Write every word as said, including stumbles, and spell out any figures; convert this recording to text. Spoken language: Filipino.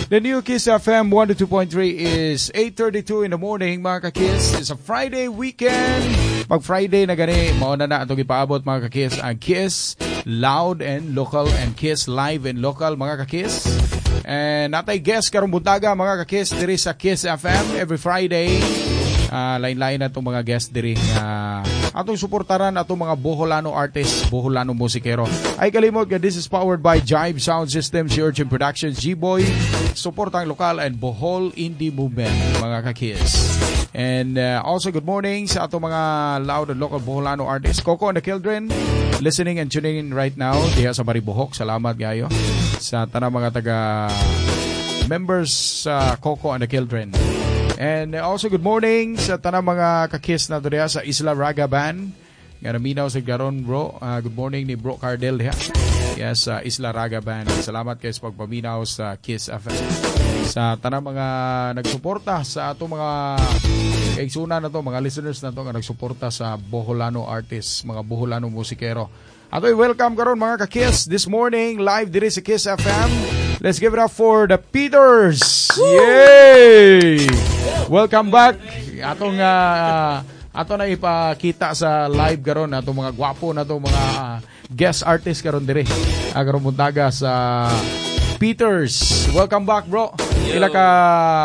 The new Kiss F M one oh two point three is eight thirty-two in the morning, mga ka-Kiss. It's a Friday weekend. Pag Friday na gani, mauna na itong ipaabot, mga ka-Kiss, ang Kiss Loud and Local and Kiss Live and Local, mga ka-Kiss. And natay guest karong buntaga, mga ka-Kiss, diri sa Kiss F M every Friday. Uh, lain-lain na itong mga guest diri. Uh, atong suportaran atong mga Boholano artists, Boholano musikero. Ay kalimot, this is powered by Jive Sound System, G Urchin Productions, G-Boy, suportang lokal and Bohol Indie Movement, mga ka-Kiss. And uh, also good morning sa atong mga loud and local Boholano artists, Coco and the Children, listening and tuning in right now diha sa Maribohok. Salamat gayo sa tanang mga taga members sa uh, Coco and the Children. And also good morning sa tanang mga ka-Kiss na diha sa Isla Raga Band. Nga naminaw sa garon, bro. Uh, good morning ni Bro Cardel diha. Yes, uh, Isla Raga Band. Salamat kayo sa pagpaminaw sa Kiss F M. Sa tanang mga nagsuporta sa ato mga kaigsunan na to, mga listeners na to nga nagsuporta sa Boholano artists, mga Boholano musikero. Ato'y welcome karon mga ka-Kiss this morning live diri sa Kiss F M. Let's give it up for the Peters. Woo! Yay! Welcome back. Atong uh, ato na ipakita sa live karon atong mga gwapo na to mga uh, guest artist karon diri. Uh, karon buntaga sa Peters. Welcome back, bro. Ila ka